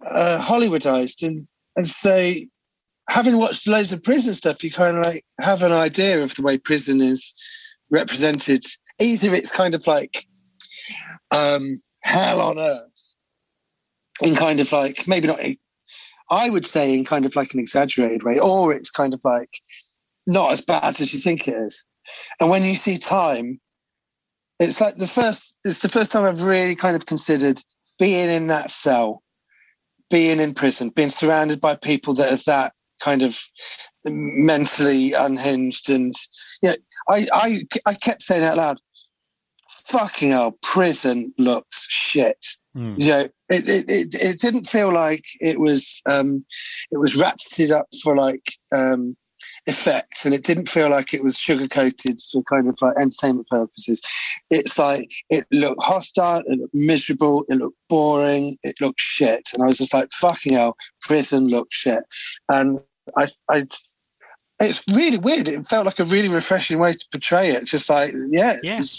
Hollywoodized, and so having watched loads of prison stuff, you kind of like have an idea of the way prison is represented. Either it's kind of like hell on earth, in kind of like maybe not. I would say in kind of like an exaggerated way, or it's kind of like not as bad as you think it is. And when you see Time, it's like the first time I've really kind of considered being in that cell, being in prison, being surrounded by people that are that kind of mentally unhinged. And I kept saying out loud, fucking hell, prison looks shit. It didn't feel like it was ratcheted up for like effect, and it didn't feel like it was sugar coated for kind of like entertainment purposes. It's like it looked hostile, it looked miserable, it looked boring, it looked shit, and I was just like, fucking hell, prison looks shit. And I it's really weird. It felt like a really refreshing way to portray it. Just like, yeah.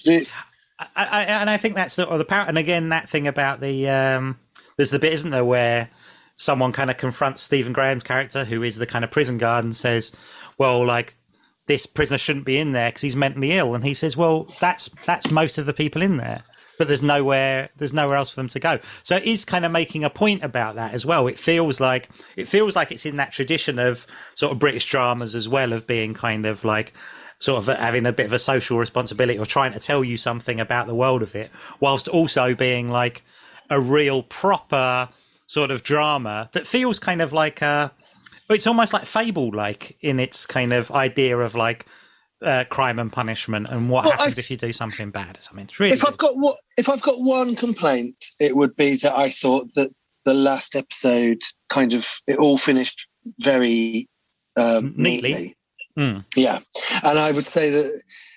I think that's the power. And again, that thing about the there's the bit, isn't there, where someone kind of confronts Stephen Graham's character, who is the kind of prison guard, and says, well, like, this prisoner shouldn't be in there because he's mentally ill. And he says, well, that's most of the people in there, but there's nowhere else for them to go. So it is kind of making a point about that as well. It feels like it's in that tradition of sort of British dramas as well, of being kind of like sort of having a bit of a social responsibility or trying to tell you something about the world of it, whilst also being like a real proper sort of drama that feels kind of like it's almost like Fable-like in its kind of idea of like crime and punishment and what happens if you do something bad or something. It's really if I've got one complaint, it would be that I thought that the last episode kind of it all finished very neatly. Yeah, and I would say that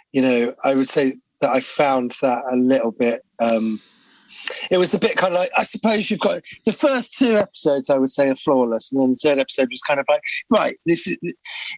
I found that a little bit. It was a bit kind of like, I suppose you've got the first two episodes, I would say, are flawless, and then the third episode was kind of like, right, this is,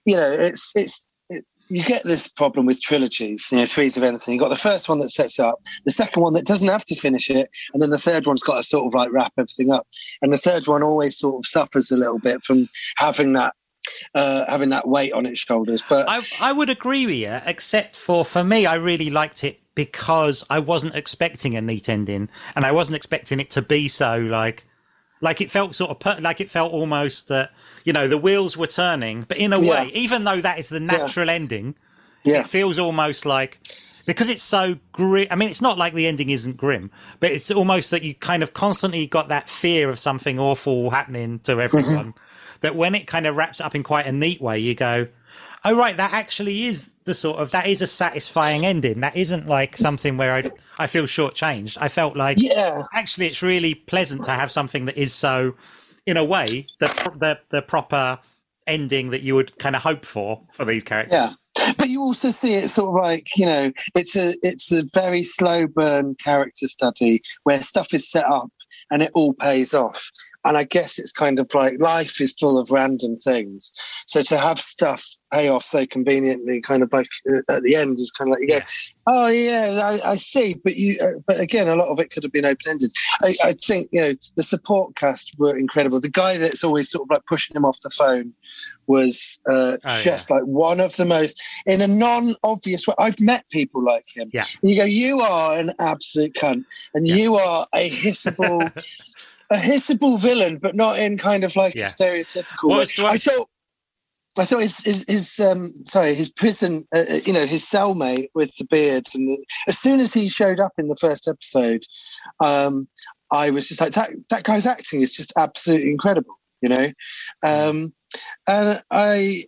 you get this problem with trilogies, threes of anything. You've got the first one that sets up, the second one that doesn't have to finish it, and then the third one's got to sort of like wrap everything up. And the third one always sort of suffers a little bit from having that weight on its shoulders. But I would agree with you, except for me, I really liked it because I wasn't expecting a neat ending, and I wasn't expecting it to be so like it felt sort of like it felt almost that the wheels were turning, but in a way, even though that is the natural ending, it feels almost like, because it's so grim. I mean, it's not like the ending isn't grim, but it's almost that you kind of constantly got that fear of something awful happening to everyone. That when it kind of wraps up in quite a neat way, you go, oh, right, that actually is that is a satisfying ending. That isn't like something where I feel shortchanged. I felt like, actually, it's really pleasant to have something that is so, in a way, the proper ending that you would kind of hope for these characters. Yeah, but you also see it sort of like, it's a very slow burn character study where stuff is set up and it all pays off. And I guess it's kind of like life is full of random things. So to have stuff pay off so conveniently, kind of like at the end, is kind of like, you go, oh yeah, I see. But again, a lot of it could have been open-ended. I think, the support cast were incredible. The guy that's always sort of like pushing him off the phone was just like one of the most, in a non-obvious way. I've met people like him. Yeah. And you go, you are an absolute cunt, and you are a hissable... a hissable villain, but not in kind of like a stereotypical way. I thought his prison, his cellmate with the beard, and as soon as he showed up in the first episode, I was just like, that guy's acting is just absolutely incredible, and I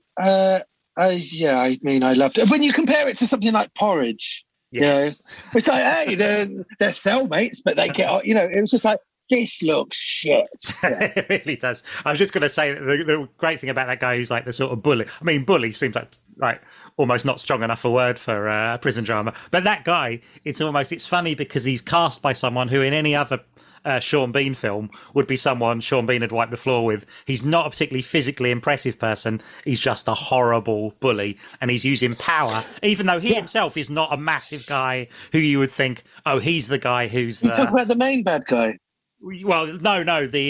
loved it. When you compare it to something like Porridge, it's like, hey, they're cellmates, but they get, it was just like, this looks shit. It really does. I was just going to say that the great thing about that guy who's like the sort of bully. I mean, bully seems like almost not strong enough a word for prison drama. But that guy, it's funny because he's cast by someone who in any other Sean Bean film would be someone Sean Bean had wiped the floor with. He's not a particularly physically impressive person. He's just a horrible bully, and he's using power, even though he himself is not a massive guy who you would think, oh, he's the guy who's... You talk about the main bad guy. Well, no, the